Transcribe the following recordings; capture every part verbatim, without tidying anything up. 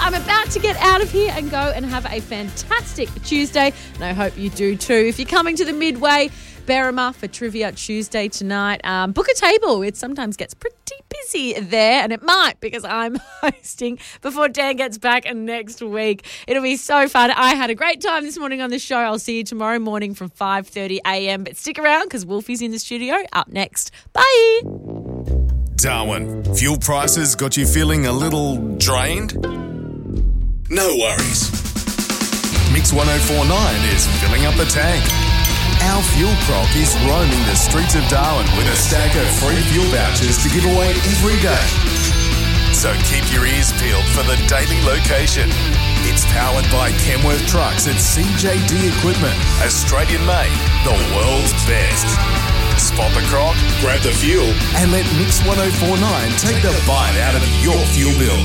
I'm about to get out of here and go and have a fantastic Tuesday, and I hope you do too. If you're coming to the Midway Berrima for Trivia Tuesday tonight, um, book a table. It sometimes gets pretty busy there, and it might because I'm hosting before Dan gets back next week. It'll be so fun. I had a great time this morning on the show. I'll see you tomorrow morning from five thirty a.m. But stick around because Wolfie's in the studio up next. Bye. Darwin, fuel prices got you feeling a little drained? No worries. Mix one oh four point nine is filling up the tank. Our fuel croc is roaming the streets of Darwin with a stack of free fuel vouchers to give away every day. So keep your ears peeled for the daily location. It's powered by Kenworth Trucks and C J D Equipment, Australian made, the world's best. Spot the croc, grab the fuel, and let Mix one oh four point nine take the bite out of your fuel bill.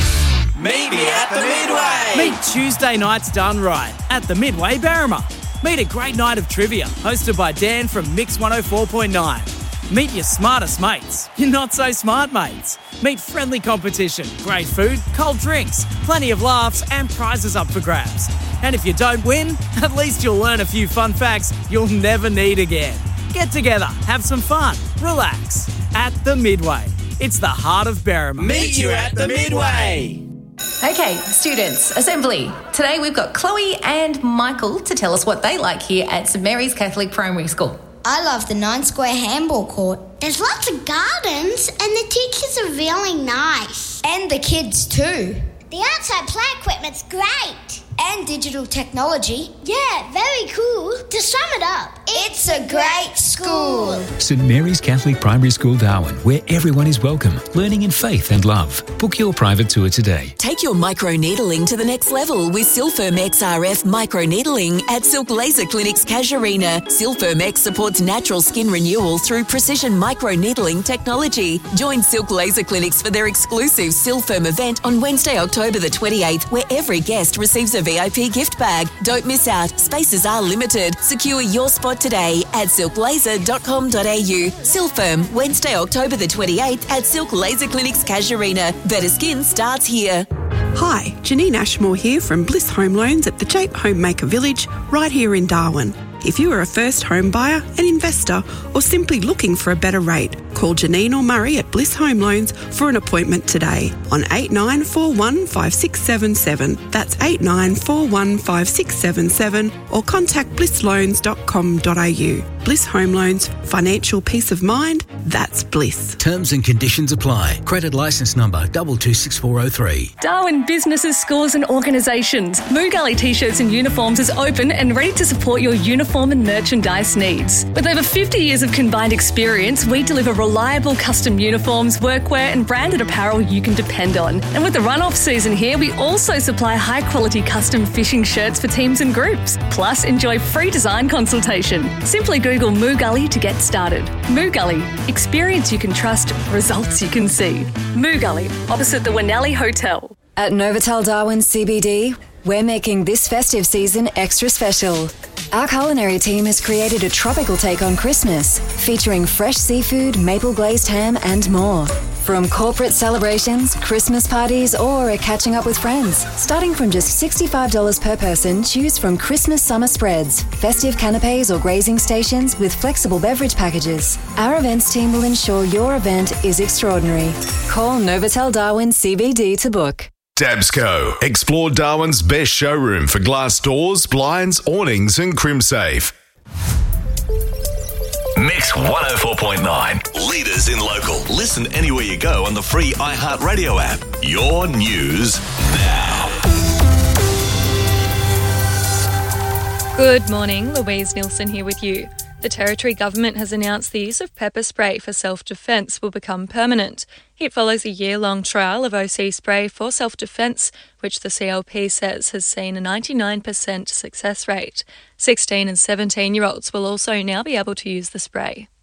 Meet me at the Midway. Meet Tuesday nights done right at the Midway Berrima. Meet a great night of trivia hosted by Dan from Mix one oh four point nine. Meet your smartest mates, your not so smart mates. Meet friendly competition, great food, cold drinks, plenty of laughs and prizes up for grabs. And if you don't win, at least you'll learn a few fun facts you'll never need again. Get together, have some fun, relax. At the Midway. It's the heart of Berrima. Meet you at the Midway. Okay, students, assembly. Today we've got Chloe and Michael to tell us what they like here at St Mary's Catholic Primary School. I love the nine square handball court. There's lots of gardens and the teachers are really nice. And the kids too. The outside play equipment's great. And digital technology. Yeah, very cool. To sum it up, it's a great school. St Mary's Catholic Primary School, Darwin, where everyone is welcome, learning in faith and love. Book your private tour today. Take your microneedling to the next level with Silfirm X R F microneedling at Silk Laser Clinics Casuarina. Silfirm X supports natural skin renewal through precision microneedling technology. Join Silk Laser Clinics for their exclusive Silfirm event on Wednesday, October the twenty-eighth, where every guest receives a V I P gift bag. Don't miss out. Spaces are limited. Secure your spot today at silk laser dot com dot a u. Silfirm, Wednesday, October the twenty-eighth at Silk Laser Clinics Casuarina. Better skin starts here. Hi, Janine Ashmore here from Bliss Home Loans at the Jape Homemaker Village, right here in Darwin. If you are a first home buyer, an investor, or simply looking for a better rate, call Janine or Murray at Bliss Home Loans for an appointment today on eight nine four one five six seven seven. That's eight nine four one five six seven seven, or contact bliss loans dot com dot a u. Bliss Home Loans, financial peace of mind, that's bliss. Terms and conditions apply. Credit licence number two two six four oh three. Darwin businesses, schools and organisations. Moo Gully T-shirts and uniforms is open and ready to support your uniform and merchandise needs. With over fifty years of combined experience, we deliver reliable custom uniforms, workwear and branded apparel you can depend on. And with the run-off season here, we also supply high-quality custom fishing shirts for teams and groups. Plus, enjoy free design consultation. Simply Google Moo Gully to get started. Moo Gully, experience you can trust, results you can see. Moo Gully, opposite the Winelli Hotel. At Novotel Darwin C B D, we're making this festive season extra special. Our culinary team has created a tropical take on Christmas, featuring fresh seafood, maple glazed ham and more. From corporate celebrations, Christmas parties, or catching up with friends. Starting from just sixty-five dollars per person, choose from Christmas summer spreads, festive canapes or grazing stations with flexible beverage packages. Our events team will ensure your event is extraordinary. Call Novotel Darwin C B D to book. Dabsco. Explore Darwin's best showroom for glass doors, blinds, awnings and crimsafe. Mix one oh four point nine. Leaders in local. Listen anywhere you go on the free iHeartRadio app. Your news now. Good morning, Louise Nilsson here with you. The Territory Government has announced the use of pepper spray for self-defence will become permanent. It follows a year-long trial of O C spray for self-defence, which the C L P says has seen a ninety-nine percent success rate. sixteen and seventeen-year-olds will also now be able to use the spray.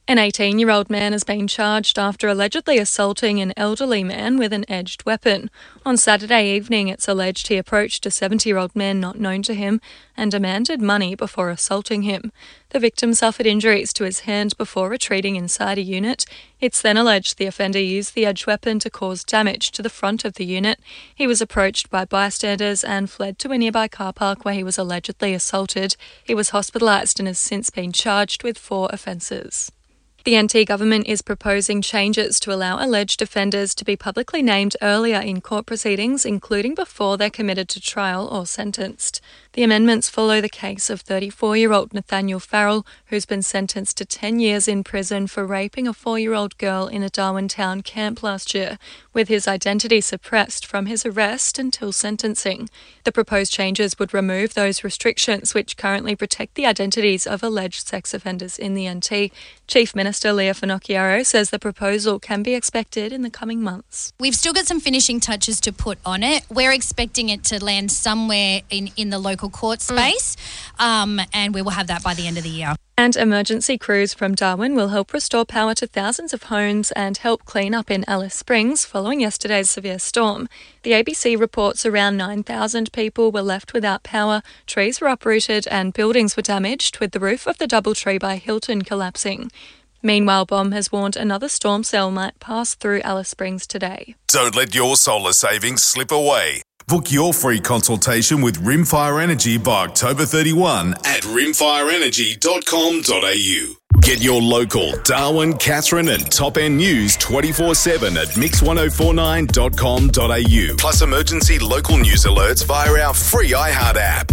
An eighteen-year-old man has been charged after allegedly assaulting an elderly man with an edged weapon. On Saturday evening, it's alleged he approached a seventy-year-old man not known to him and demanded money before assaulting him. The victim suffered injuries to his hand before retreating inside a unit. It's then alleged the offender used the edged weapon to cause damage to the front of the unit. He was approached by bystanders and fled to a nearby car park where he was allegedly assaulted. He was hospitalised and has since been charged with four offences. The N T government is proposing changes to allow alleged offenders to be publicly named earlier in court proceedings, including before they're committed to trial or sentenced. The amendments follow the case of thirty-four-year-old Nathaniel Farrell, who's been sentenced to ten years in prison for raping a four-year-old girl in a Darwin town camp last year, with his identity suppressed from his arrest until sentencing. The proposed changes would remove those restrictions which currently protect the identities of alleged sex offenders in the N T. Chief Minister Leah Finocchiaro says the proposal can be expected in the coming months. We've still got some finishing touches to put on it. We're expecting it to land somewhere in, in the local court space, mm. um, and we will have that by the end of the year. And emergency crews from Darwin will help restore power to thousands of homes and help clean up in Alice Springs following yesterday's severe storm. The A B C reports around nine thousand people were left without power, trees were uprooted and buildings were damaged, with the roof of the Doubletree by Hilton collapsing. Meanwhile, B O M has warned another storm cell might pass through Alice Springs today. Don't let your solar savings slip away. Book your free consultation with Rimfire Energy by October thirty-first at rimfire energy dot com dot a u. Get your local Darwin, Katherine and top-end news twenty-four seven at mix ten forty-nine dot com dot a u. Plus emergency local news alerts via our free iHeart app.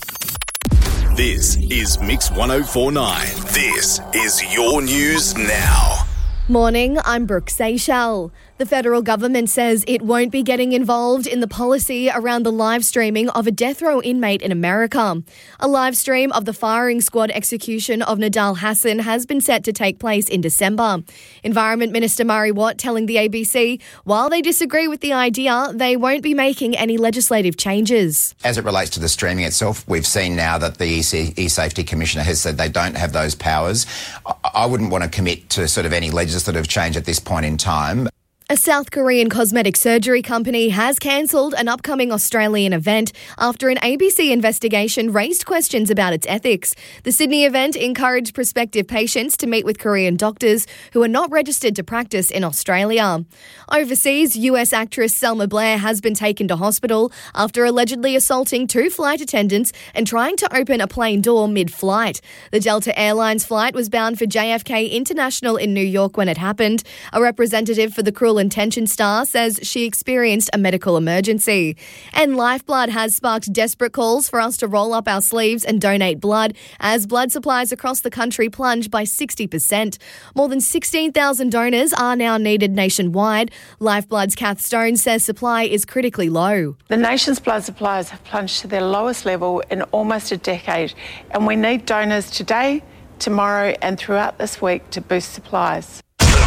This is Mix ten forty-nine. This is your news now. Morning, I'm Brooke Seychelles. The federal government says it won't be getting involved in the policy around the live streaming of a death row inmate in America. A live stream of the firing squad execution of Nidal Hasan has been set to take place in December. Environment Minister Murray Watt telling the A B C, while they disagree with the idea, they won't be making any legislative changes. As it relates to the streaming itself, we've seen now that the E-Safety Commissioner has said they don't have those powers. I wouldn't want to commit to sort of any legislative change at this point in time. A South Korean cosmetic surgery company has cancelled an upcoming Australian event after an A B C investigation raised questions about its ethics. The Sydney event encouraged prospective patients to meet with Korean doctors who are not registered to practice in Australia. Overseas, U S actress Selma Blair has been taken to hospital after allegedly assaulting two flight attendants and trying to open a plane door mid-flight. The Delta Airlines flight was bound for J F K International in New York when it happened. A representative for the Cruel Intention star says she experienced a medical emergency. And Lifeblood has sparked desperate calls for us to roll up our sleeves and donate blood as blood supplies across the country plunge by sixty percent. More than sixteen thousand donors are now needed nationwide. Lifeblood's Kath Stone says supply is critically low. The nation's blood supplies have plunged to their lowest level in almost a decade, and we need donors today, tomorrow and throughout this week to boost supplies.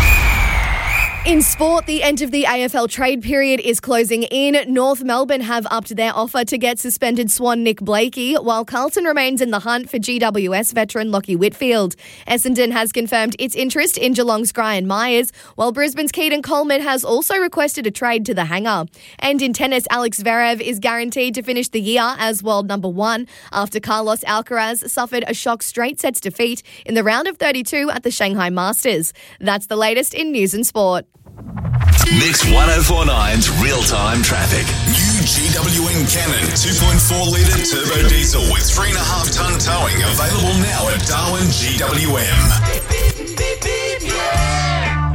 In sport, the end of the A F L trade period is closing in. North Melbourne have upped their offer to get suspended Swan Nick Blakey, while Carlton remains in the hunt for G W S veteran Lockie Whitfield. Essendon has confirmed its interest in Geelong's Gryan Myers, while Brisbane's Keaton Coleman has also requested a trade to the hangar. And in tennis, Alex Zverev is guaranteed to finish the year as world number one after Carlos Alcaraz suffered a shock straight sets defeat in the round of thirty-two at the Shanghai Masters. That's the latest in news and sport. Mix ten forty-nine's real-time traffic. New G W M Cannon two point four litre turbo diesel with three point five tonne towing available now at Darwin G W M.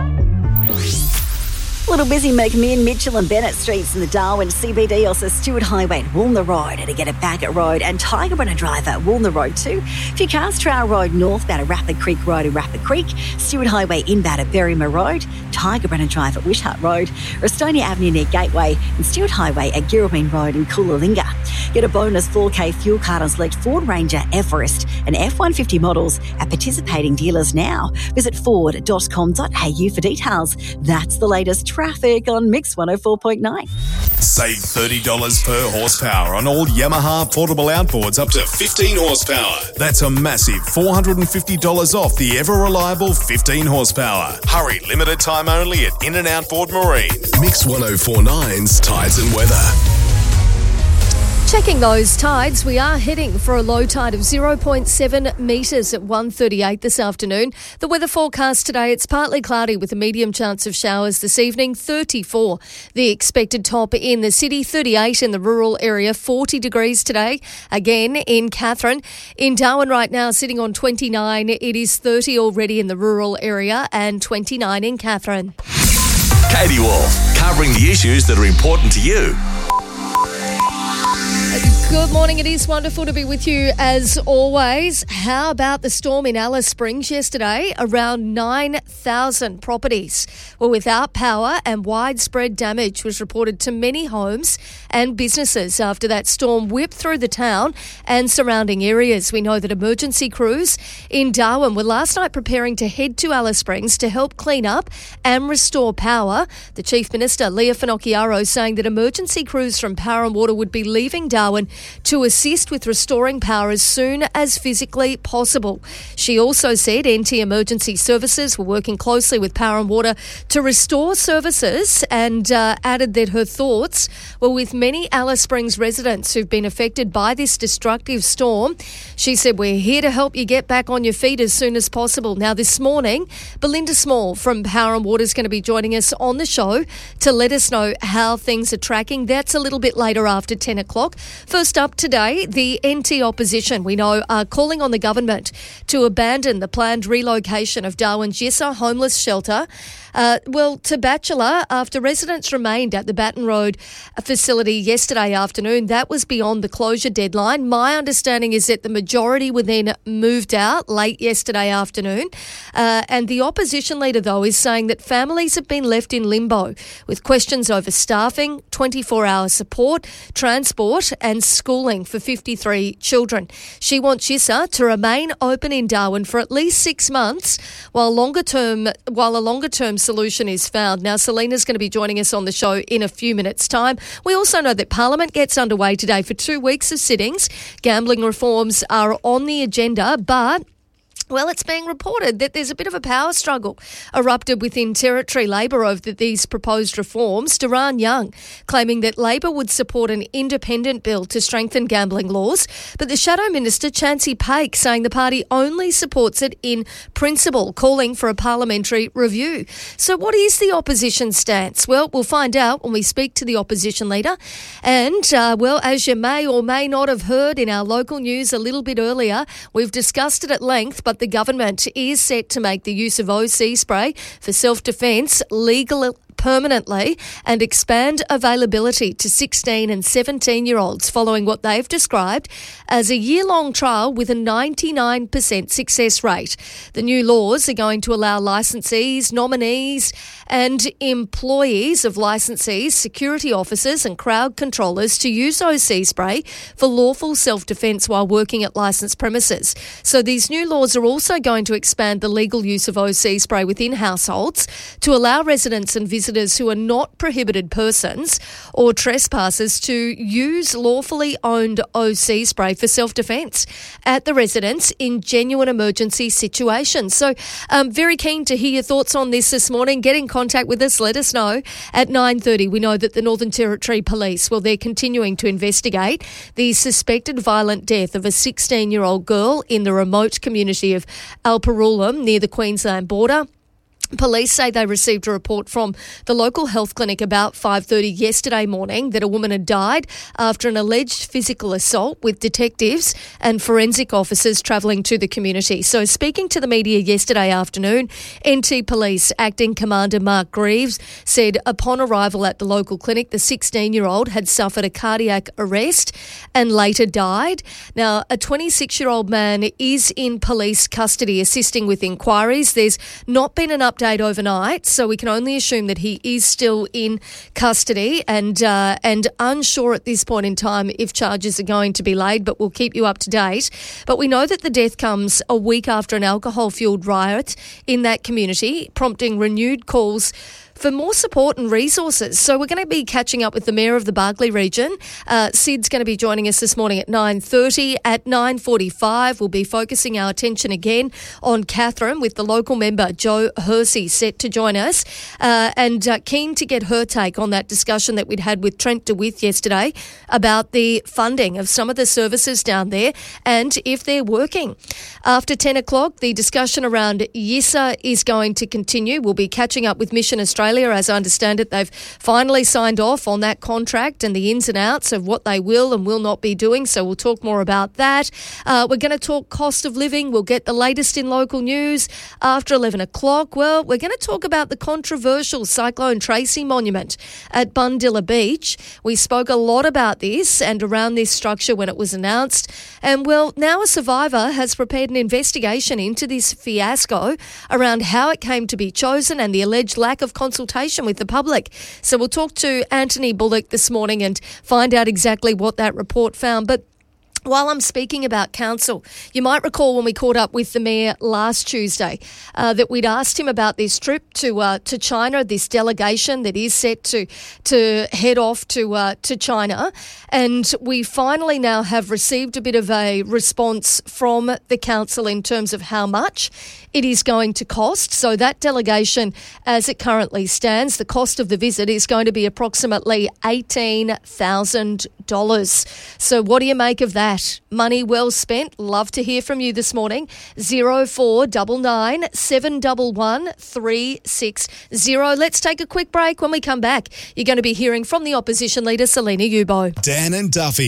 A little busy McMinn, Mitchell and Bennett Streets in the Darwin C B D, also Stewart Highway at Woolner Road, and to get it back at Road and Tiger Brenner Drive at Woolner Road too. A few cars, Trail Road northbound at Rapid Creek Road at Rapid Creek, Stewart Highway inbound at Berrima Road, Tiger Brenner Drive at Wishart Road, Estonia Avenue near Gateway, and Stewart Highway at Girraween Road in Coolalingga. Get a bonus four K fuel card on select Ford Ranger, Everest and F one fifty models at participating dealers now. Visit ford dot com dot a u for details. That's the latest traffic on Mix one oh four point nine. Save thirty dollars per horsepower on all Yamaha portable outboards up to fifteen horsepower. That's a massive four hundred fifty dollars off the ever-reliable fifteen horsepower. Hurry, limited time only at In and Outboard Marine. Mix one oh four point nine's Tides and Weather. Checking those tides, we are heading for a low tide of zero point seven metres at one thirty-eight this afternoon. The weather forecast today, it's partly cloudy with a medium chance of showers this evening, thirty-four. The expected top in the city, thirty-eight in the rural area, forty degrees today. Again in Katherine. In Darwin right now, sitting on twenty-nine. It is thirty already in the rural area and twenty-nine in Katherine. Katie Wolf, covering the issues that are important to you. Good morning. It is wonderful to be with you as always. How about the storm in Alice Springs yesterday? Around nine thousand properties were without power and widespread damage was reported to many homes and businesses after that storm whipped through the town and surrounding areas. We know that emergency crews in Darwin were last night preparing to head to Alice Springs to help clean up and restore power. The Chief Minister, Leah Finocchiaro, saying that emergency crews from Power and Water would be leaving Darwin to assist with restoring power as soon as physically possible. She also said N T Emergency Services were working closely with Power and Water to restore services and uh, added that her thoughts were with many Alice Springs residents who've been affected by this destructive storm. She said, we're here to help you get back on your feet as soon as possible. Now, this morning, Belinda Small from Power and Water is going to be joining us on the show to let us know how things are tracking. That's a little bit later after ten o'clock. First up today, the N T opposition, we know, are calling on the government to abandon the planned relocation of Darwin's Yissa homeless shelter. Uh, well, to Bachelor, after residents remained at the Baton Road facility yesterday afternoon, that was beyond the closure deadline. My understanding is that the majority were then moved out late yesterday afternoon. Uh, and the opposition leader, though, is saying that families have been left in limbo with questions over staffing, twenty-four hour support, transport and schooling for fifty-three children. She wants Yissa to remain open in Darwin for at least six months while longer term, while a longer term solution is found. Now, Selena's going to be joining us on the show in a few minutes' time. We also know that Parliament gets underway today for two weeks of sittings. Gambling reforms are on the agenda, but well, it's being reported that there's a bit of a power struggle erupted within Territory Labor over these proposed reforms. Duran Young claiming that Labor would support an independent bill to strengthen gambling laws, but the Shadow Minister, Chancey Paik, saying the party only supports it in principle, calling for a parliamentary review. So what is the opposition stance? Well, we'll find out when we speak to the opposition leader. And, uh, well, as you may or may not have heard in our local news a little bit earlier, we've discussed it at length, but the government is set to make the use of O C spray for self-defence legal permanently and expand availability to sixteen and seventeen-year-olds following what they've described as a year-long trial with a ninety-nine percent success rate. The new laws are going to allow licensees, nominees and employees of licensees, security officers and crowd controllers to use O C spray for lawful self-defence while working at licensed premises. So these new laws are also going to expand the legal use of O C spray within households to allow residents and visitors who are not prohibited persons or trespassers to use lawfully owned O C spray for self-defence at the residence in genuine emergency situations. So I'm um, very keen to hear your thoughts on this this morning. Get in contact with us. Let us know. At nine thirty, we know that the Northern Territory Police, well, they're continuing to investigate the suspected violent death of a sixteen-year-old girl in the remote community of Alparulam near the Queensland border. Police say they received a report from the local health clinic about five thirty yesterday morning that a woman had died after an alleged physical assault, with detectives and forensic officers travelling to the community. So speaking to the media yesterday afternoon, N T Police Acting Commander Mark Greaves said upon arrival at the local clinic, the sixteen-year-old had suffered a cardiac arrest and later died. Now, a twenty-six-year-old man is in police custody assisting with inquiries. There's not been an update update overnight, so we can only assume that he is still in custody and uh, and unsure at this point in time if charges are going to be laid, but we'll keep you up to date. But we know that the death comes a week after an alcohol-fuelled riot in that community, prompting renewed calls for more support and resources. So we're going to be catching up with the Mayor of the Barkly region. Uh, Sid's going to be joining us this morning at nine thirty. At nine forty-five, we'll be focusing our attention again on Katherine with the local member Jo Hersey set to join us uh, and uh, keen to get her take on that discussion that we'd had with Trent DeWitt yesterday about the funding of some of the services down there and if they're working. After ten o'clock, the discussion around YISA is going to continue. We'll be catching up with Mission Australia. As I understand it, they've finally signed off on that contract and the ins and outs of what they will and will not be doing. So we'll talk more about that. Uh, we're going to talk cost of living. We'll get the latest in local news. After eleven o'clock, well, we're going to talk about the controversial Cyclone Tracy monument at Bundilla Beach. We spoke a lot about this and around this structure when it was announced. And, well, now a survivor has prepared an investigation into this fiasco around how it came to be chosen and the alleged lack of consultation with the public. So we'll talk to Anthony Bullock this morning and find out exactly what that report found. But while I'm speaking about council, you might recall when we caught up with the Mayor last Tuesday uh, that we'd asked him about this trip to uh, to China, this delegation that is set to to head off to uh, to China. And we finally now have received a bit of a response from the council in terms of how much it is going to cost. So that delegation, as it currently stands, the cost of the visit is going to be approximately eighteen thousand dollars. So what do you make of that? Money well spent. Love to hear from you this morning. zero four nine nine seven one one three six zero. Let's take a quick break. When we come back, you're going to be hearing from the opposition leader, Selena Yubo. Dan and Duffy.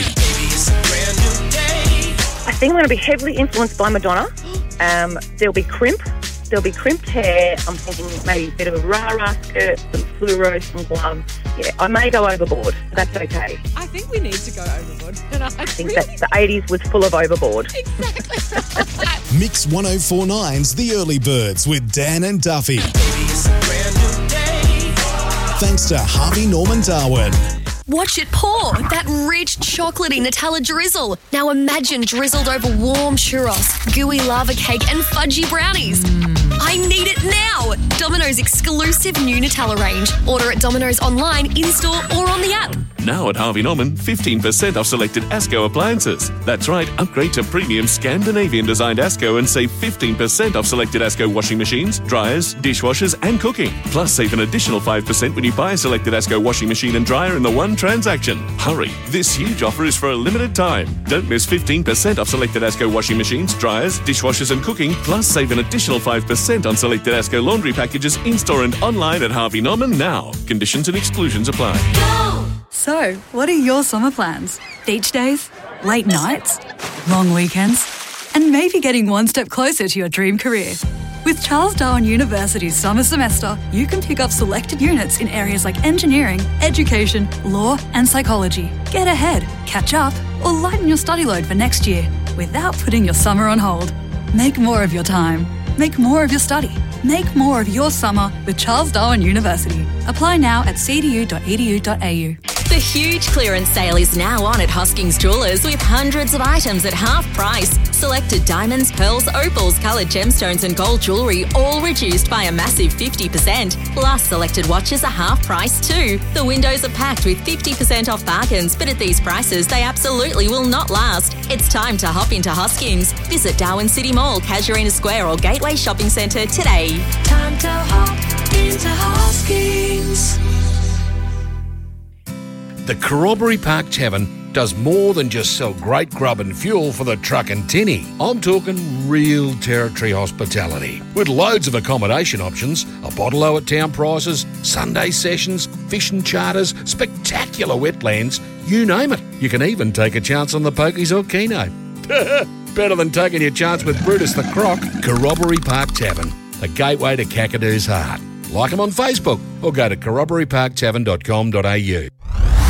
I think I'm going to be heavily influenced by Madonna. Um, there'll be crimp. There'll be crimped hair. I'm thinking maybe a bit of a rah-rah skirt, some fluoro, some gloves. Yeah, I may go overboard. That's okay. I think we need to go overboard. And I, I think really... that the eighties was full of overboard. Exactly. Mix one oh four nine's The Early Birds with Dan and Duffy. Thanks to Harvey Norman Darwin. Watch it pour, that rich chocolatey Nutella drizzle. Now imagine drizzled over warm churros, gooey lava cake and fudgy brownies. Mm. I need it now. Domino's exclusive new Nutella range. Order at Domino's online, in-store or on the app. Now at Harvey Norman, fifteen percent off selected Asco appliances. That's right, upgrade to premium Scandinavian-designed Asco and save fifteen percent off selected Asco washing machines, dryers, dishwashers and cooking. Plus, save an additional five percent when you buy a selected Asco washing machine and dryer in the one transaction. Hurry, this huge offer is for a limited time. Don't miss fifteen percent off selected Asco washing machines, dryers, dishwashers and cooking. Plus, save an additional five percent on selected Asco laundry packages in-store and online at Harvey Norman now. Conditions and exclusions apply. Go! So, what are your summer plans? Beach days? Late nights? Long weekends? And maybe getting one step closer to your dream career. With Charles Darwin University's summer semester, you can pick up selected units in areas like engineering, education, law and psychology. Get ahead, catch up, or lighten your study load for next year without putting your summer on hold. Make more of your time. Make more of your study. Make more of your summer with Charles Darwin University. Apply now at c d u dot e d u dot a u. The huge clearance sale is now on at Hoskings Jewellers with hundreds of items at half price. Selected diamonds, pearls, opals, coloured gemstones and gold jewellery all reduced by a massive fifty percent. Plus, selected watches are half price too. The windows are packed with fifty percent off bargains, but at these prices, they absolutely will not last. It's time to hop into Hoskings. Visit Darwin City Mall, Casuarina Square or Gateway Shopping Centre today. Time to hop into Hoskings. The Corroboree Park Tavern does more than just sell great grub and fuel for the truck and tinny. I'm talking real territory hospitality with loads of accommodation options, a bottle-o at town prices, Sunday sessions, fishing charters, spectacular wetlands, you name it. You can even take a chance on the pokies or keno. Better than taking your chance with Brutus the Croc. Corroboree Park Tavern, the gateway to Kakadoo's heart. Like them on Facebook or go to corroboree park tavern dot com dot a u.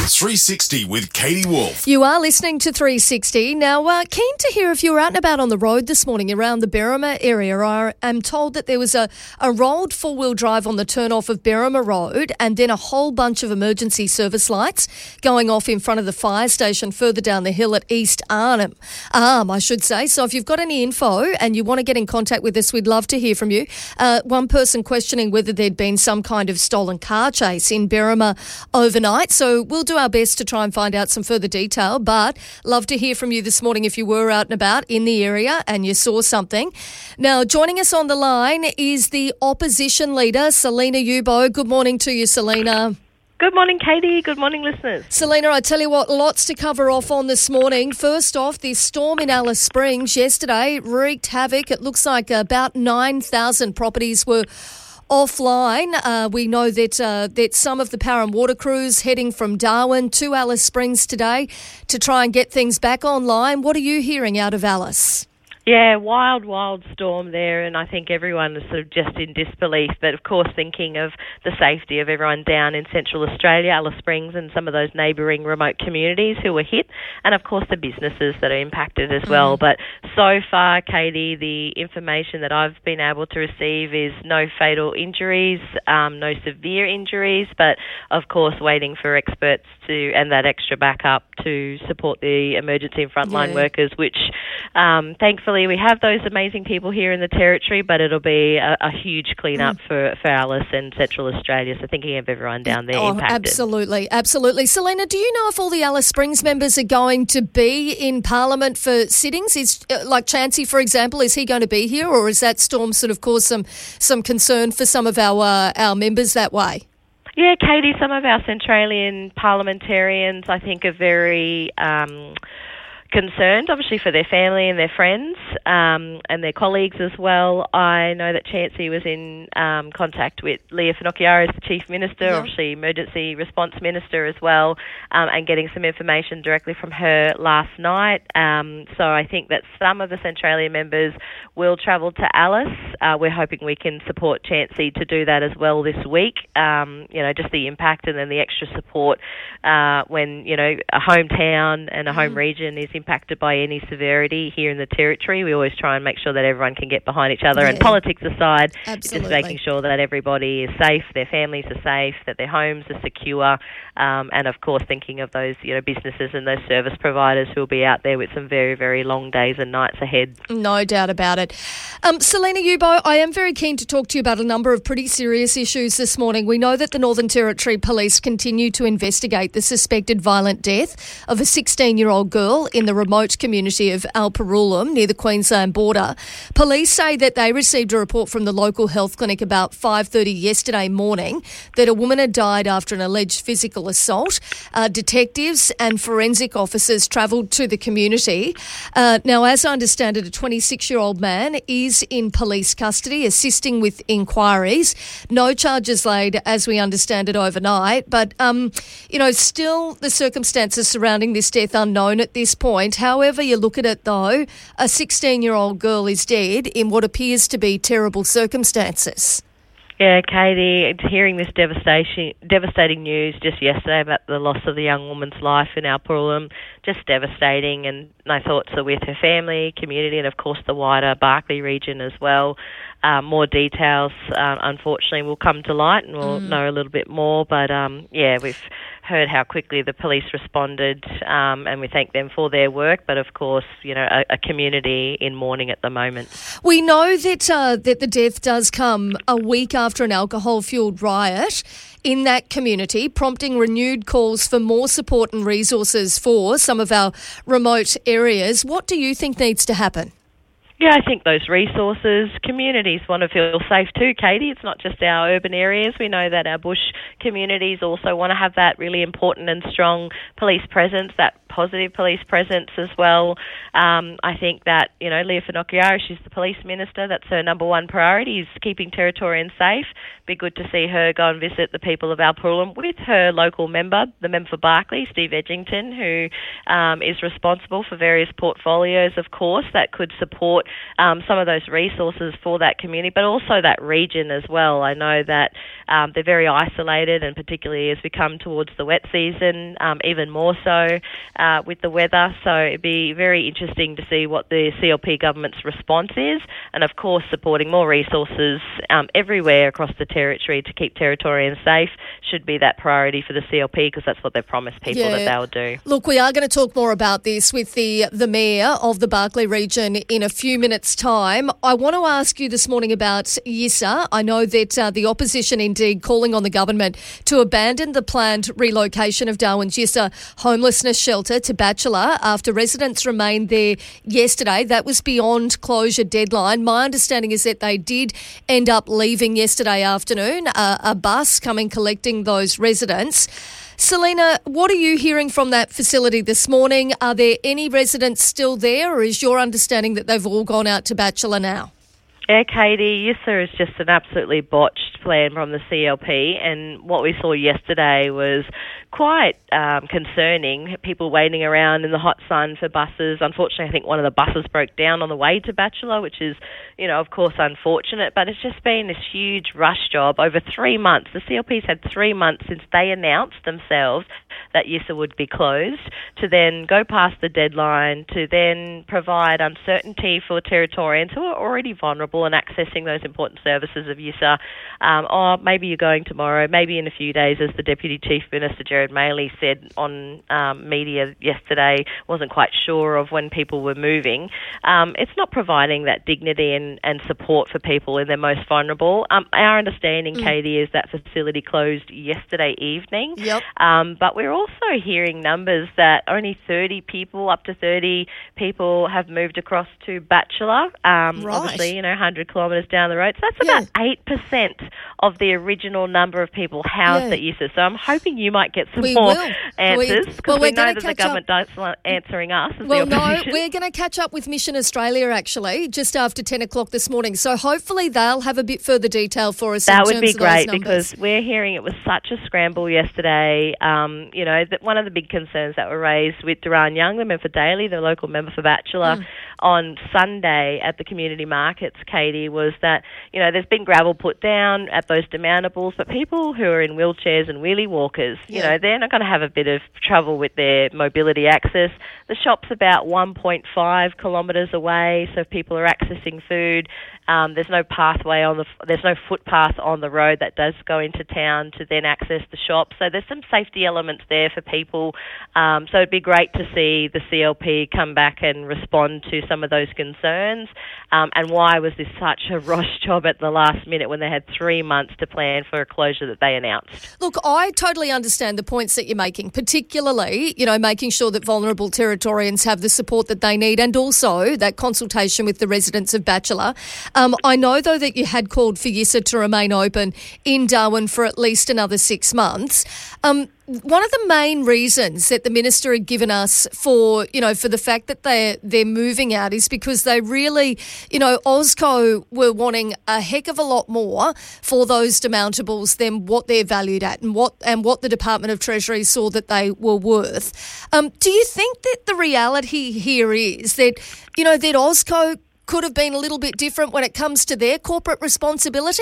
three sixty with Katie Wolf. You are listening to three sixty. Now, uh, keen to hear if you were out and about on the road this morning around the Berrima area. I am told that there was a, a rolled four-wheel drive on the turn-off of Berrima Road and then a whole bunch of emergency service lights going off in front of the fire station further down the hill at East Arnhem. Arm, I should say. So if you've got any info and you want to get in contact with us, we'd love to hear from you. Uh, one person questioning whether there'd been some kind of stolen car chase in Berrima overnight. So we'll do our best to try and find out some further detail, but love to hear from you this morning if you were out and about in the area and you saw something. Now, joining us on the line is the opposition leader, Selina Yubo. Good morning to you, Selina. Good morning, Katie. Good morning, listeners. Selina, I tell you what, lots to cover off on this morning. First off, this storm in Alice Springs yesterday wreaked havoc. It looks like about nine thousand properties were offline. Uh, we know that uh, that some of the power and water crews heading from Darwin to Alice Springs today to try and get things back online. What are you hearing out of Alice? Yeah, wild, wild storm there, and I think everyone is sort of just in disbelief, but of course thinking of the safety of everyone down in Central Australia, Alice Springs and some of those neighbouring remote communities who were hit, and of course the businesses that are impacted as well. Mm. But so far, Katie, the information that I've been able to receive is no fatal injuries, um, no severe injuries, but of course waiting for experts to and that extra backup to support the emergency and frontline yeah. workers, which um, thankfully we have those amazing people here in the Territory, but it'll be a, a huge clean-up mm. for, for Alice and Central Australia, so thinking of everyone down there oh, impacted. Absolutely, absolutely. Selina, do you know if all the Alice Springs members are going to be in Parliament for sittings? Is uh, like Chancey, for example, is he going to be here, or is that storm sort of caused some, some concern for some of our, uh, our members that way? Yeah, Katie, some of our Centralian parliamentarians, I think, are very Um, concerned, obviously, for their family and their friends um, and their colleagues as well. I know that Chancey was in um, contact with Leah Finocchiaro as the Chief Minister, yeah. obviously Emergency Response Minister as well, um, and getting some information directly from her last night. Um, so I think that some of the Centralia members will travel to Alice. Uh, we're hoping we can support Chancey to do that as well this week. Um, you know, just the impact and then the extra support uh, when, you know, a hometown and a home mm. region is impacted by any severity here in the Territory. We always try and make sure that everyone can get behind each other. Yeah. And politics aside, it's just making sure that everybody is safe, their families are safe, that their homes are secure, um, and of course thinking of those, you know, businesses and those service providers who will be out there with some very, very long days and nights ahead. No doubt about it. Um, Selina Yubo, I am very keen to talk to you about a number of pretty serious issues this morning. We know that the Northern Territory Police continue to investigate the suspected violent death of a sixteen-year-old girl in the remote community of Alparulam near the Queensland border. Police say that they received a report from the local health clinic about five thirty yesterday morning that a woman had died after an alleged physical assault. Uh, detectives and forensic officers travelled to the community. Uh, now, as I understand it, a twenty-six-year-old man is in police custody assisting with inquiries. No charges laid, as we understand it, overnight. But, um, you know, still the circumstances surrounding this death unknown at this point. However you look at it, though, a sixteen-year-old girl is dead in what appears to be terrible circumstances. Yeah, Katie, hearing this devastation, devastating news just yesterday about the loss of the young woman's life in Alparulam, just devastating, and my thoughts are with her family, community, and of course the wider Barkly region as well. Um, more details, uh, unfortunately, will come to light and we'll mm. know a little bit more, but um, yeah, we've heard how quickly the police responded, um, and we thank them for their work, but of course, you know, a, a community in mourning at the moment. We know that uh, that the death does come a week after an alcohol-fuelled riot in that community, prompting renewed calls for more support and resources for some of our remote areas. What do you think needs to happen? Yeah, I think those resources, communities want to feel safe too, Katie. It's not just our urban areas. We know that our bush communities also want to have that really important and strong police presence, that positive police presence as well. Um, I think that, you know, Leah Finocchiaro, she's the police minister. That's her number one priority, is keeping Territorians safe. Be good to see her go and visit the people of Alpurum with her local member, the member for Barclay, Steve Edgington, who um, is responsible for various portfolios, of course, that could support um, some of those resources for that community, but also that region as well. I know that um, they're very isolated, and particularly as we come towards the wet season, um, even more so uh, with the weather. So it'd be very interesting to see what the C L P government's response is, and of course supporting more resources um, everywhere across the territory to keep Territorians safe should be that priority for the C L P, because that's what they've promised people Yeah. that they'll do. Look, we are going to talk more about this with the, the Mayor of the Barclay region in a few minutes' time. I want to ask you this morning about Yissa. I know that uh, the opposition indeed calling on the government to abandon the planned relocation of Darwin's Yissa homelessness shelter to Bachelor after residents remained there yesterday. That was beyond closure deadline. My understanding is that they did end up leaving yesterday afternoon, uh, a bus coming collecting those residents. Selena, what are you hearing from that facility this morning? Are there any residents still there, or is your understanding that they've all gone out to Bachelor now? Yeah, Katie, Yissa is just an absolutely botched plan from the C L P, and what we saw yesterday was quite um, concerning. People waiting around in the hot sun for buses. Unfortunately, I think one of the buses broke down on the way to Bachelor, which is, you know, of course, unfortunate, but it's just been this huge rush job over three months. The C L P's had three months since they announced themselves that Yissa would be closed, to then go past the deadline, to then provide uncertainty for Territorians who are already vulnerable and accessing those important services of Yissa. Um, or maybe you're going tomorrow, maybe in a few days, as the Deputy Chief Minister, Gerard Maley, said on um, media yesterday, wasn't quite sure of when people were moving. Um, it's not providing that dignity and, and support for people in their most vulnerable. Um, our understanding, mm. Katie, is that facility closed yesterday evening. Yep. Um, but we're also hearing numbers that only thirty people, up to thirty people, have moved across to Bachelor. Um, Right. Obviously, you know, one hundred kilometres down the road. So that's about eight percent of the original number of people housed Yeah. at Yissa. So I'm hoping you might get some We more will. answers, We- because well, we we're know gonna that the catch government doesn't answering us as Well, the no, opposition. we're going to catch up with Mission Australia, actually, just after ten o'clock this morning. So hopefully they'll have a bit further detail for us in That terms would be of those great, numbers. because we're hearing it was such a scramble yesterday. Um, you know, that one of the big concerns that were raised with Duran Young, the member for Daly, the local member for Bachelor, Mm. on Sunday at the community markets, Katie, was that, you know, there's been gravel put down at those demountables, but people who are in wheelchairs and wheelie walkers, you Yeah. know, they're not going to have a bit of trouble with their mobility access. The shop's about one point five kilometres away, so if people are accessing food, um, there's no pathway on the, there's no footpath on the road that does go into town to then access the shop. So there's some safety elements there for people. Um, so it'd be great to see the C L P come back and respond to some of those concerns. Um, and why was this such a rush job at the last minute when they had three months to plan for a closure that they announced? Look, I totally understand the points that you're making, particularly, you know, making sure that vulnerable Territorians have the support that they need, and also that consultation with the residents of Bachelor. Um, I know, though, that you had called for Yissa to remain open in Darwin for at least another six months. Um, one of the main reasons that the minister had given us for, you know, for the fact that they're, they're moving out is because they really, you know, Osco were wanting a heck of a lot more for those demountables than what they're valued at, and what and what the Department of Treasury saw that they were worth. Um, do you think that the reality here is that, you know, that Osco could have been a little bit different when it comes to their corporate responsibility?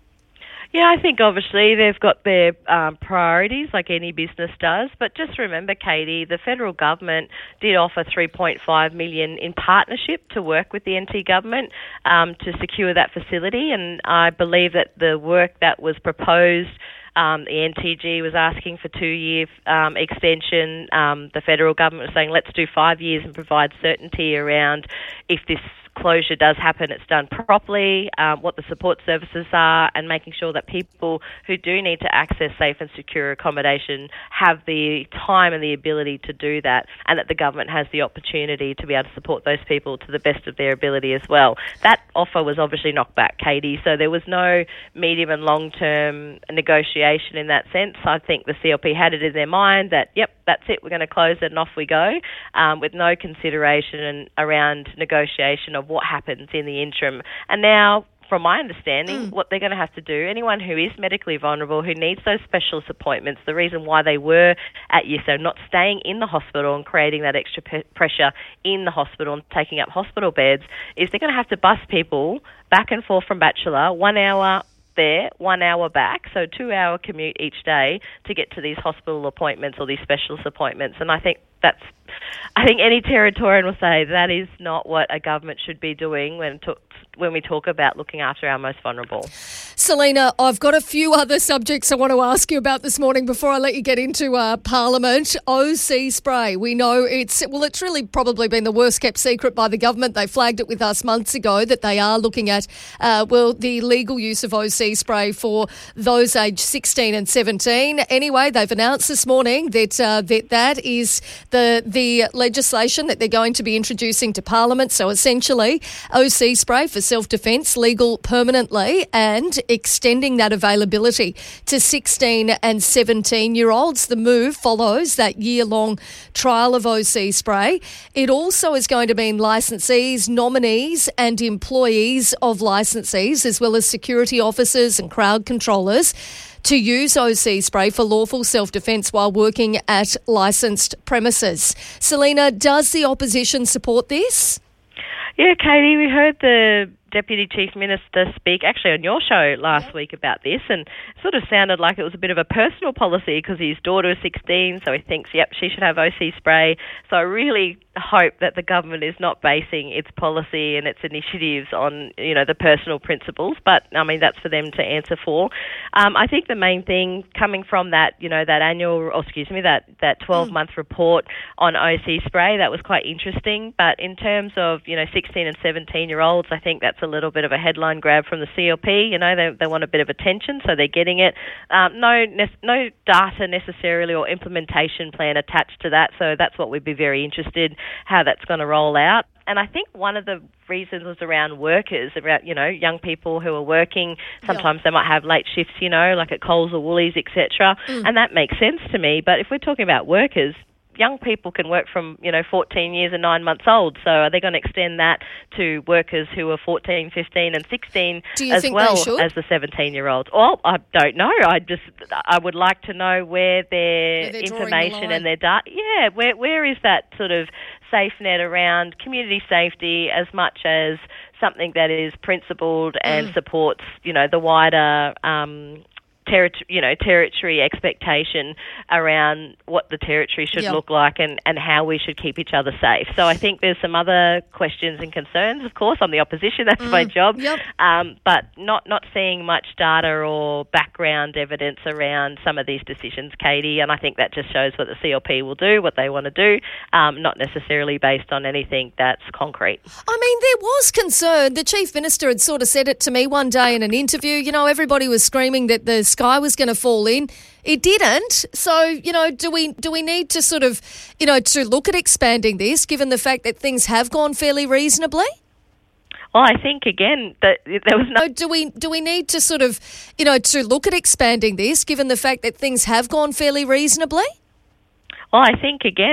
Yeah, I think obviously they've got their um, priorities like any business does, but just remember, Katie, the federal government did offer three point five million dollars in partnership to work with the N T government um, to secure that facility, and I believe that the work that was proposed, Um, the N T G was asking for two-year um, extension. Um, the federal government was saying, let's do five years and provide certainty around if this closure does happen, it's done properly, um, what the support services are, and making sure that people who do need to access safe and secure accommodation have the time and the ability to do that, and that the government has the opportunity to be able to support those people to the best of their ability as well. That offer was obviously knocked back, Katie, so there was no medium and long-term negotiation in that sense. I think the C L P had it in their mind that, yep, that's it, we're going to close it and off we go, um, with no consideration around negotiation of what happens in the interim. And now, from my understanding, mm. what they're going to have to do, anyone who is medically vulnerable, who needs those specialist appointments, the reason why they were at Y S O, not staying in the hospital and creating that extra pe- pressure in the hospital and taking up hospital beds, is they're going to have to bus people back and forth from Bachelor, one hour there, one hour back, so two-hour commute each day to get to these hospital appointments or these specialist appointments. And I think that's, I think any Territorian will say that is not what a government should be doing when to, when we talk about looking after our most vulnerable. Selena, I've got a few other subjects I want to ask you about this morning before I let you get into uh, Parliament. O C spray. We know it's, well, it's really probably been the worst kept secret by the government. They flagged it with us months ago that they are looking at, uh, well, the legal use of O C spray for those aged sixteen and seventeen. Anyway, they've announced this morning that uh, that, that is the, the legislation that they're going to be introducing to Parliament. So essentially, O C spray for self-defence legal permanently and extending that availability to sixteen and seventeen-year-olds. The move follows that year-long trial of O C spray. It also is going to mean licensees, nominees and employees of licensees, as well as security officers and crowd controllers, to use O C spray for lawful self-defence while working at licensed premises. Selena, does the opposition support this? Yeah, Katie, we heard the Deputy Chief Minister speak actually on your show last week about this, and it sort of sounded like it was a bit of a personal policy because his daughter is sixteen, so he thinks, yep, she should have O C spray. So I really hope that the government is not basing its policy and its initiatives on, you know, the personal principles, but I mean, that's for them to answer for. Um, I think the main thing coming from that, you know, that annual, or excuse me, that, that twelve-month mm. report on O C spray, that was quite interesting. But in terms of, you know, sixteen and seventeen-year-olds, I think that's a little bit of a headline grab from the C L P. You know, they they want a bit of attention, so they're getting it. Um, no, ne- no data necessarily or implementation plan attached to that, so that's what we'd be very interested how that's going to roll out. And I think one of the reasons was around workers, about, you know, young people who are working. Sometimes yeah. they might have late shifts, you know, like at Coles or Woolies, et cetera. Mm. And that makes sense to me. But if we're talking about workers, young people can work from, you know, fourteen years and nine months old. So are they going to extend that to workers who are fourteen, fifteen and sixteen as well as the seventeen-year-olds? Well, I don't know. I just, I would like to know where their where information the and their data, yeah, where where is that sort of safe net around community safety as much as something that is principled and mm. supports, you know, the wider um Territory, you know, territory expectation around what the territory should yep. look like and, and how we should keep each other safe. So I think there's some other questions and concerns, of course, on the opposition. That's mm. my job. Yep. Um, but not, not seeing much data or background evidence around some of these decisions, Katie, and I think that just shows what the C L P will do, what they want to do, um, not necessarily based on anything that's concrete. I mean, there was concern. The Chief Minister had sort of said it to me one day in an interview. You know, everybody was screaming that the sky was going to fall in. It didn't. So, you know, do we do we need to sort of, you know, to look at expanding this, given the fact that things have gone fairly reasonably? Well, I think again that there was no. Do we do we need to sort of, you know, to look at expanding this, given the fact that things have gone fairly reasonably? Well, I think again.